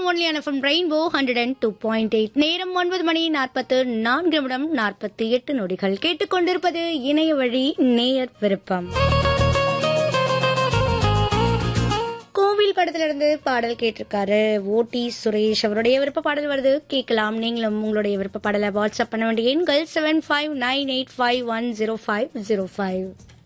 Only on FM rainbow 102.8. நேரம் 9:44 கேட்டுக்கொண்டிருப்பது இணைய வழி நேயர் விருப்பம். கோவில் படத்துல இருந்து பாடல் கேட்டிருக்காரு ஓடி சுரேஷ். அவருடைய விருப்ப பாடல் வருது, கேட்கலாம். நீங்களும் உங்களுடைய விருப்ப பாடலை வாட்ஸ்அப் பண்ண வேண்டிய எண்கள் 7598510505.